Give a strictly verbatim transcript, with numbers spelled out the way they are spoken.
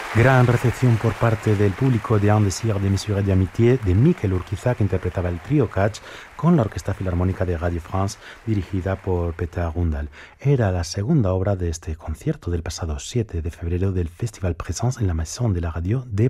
Gran recepción por parte del público de Un désir de mesurer d'amitié de Miquel Urquiza, que interpretaba el trío Catch con la Orquesta Filarmónica de Radio France, dirigida por Peter Gundal. Era la segunda obra de este concierto del pasado siete de febrero del Festival Présence en la Maison de la Radio de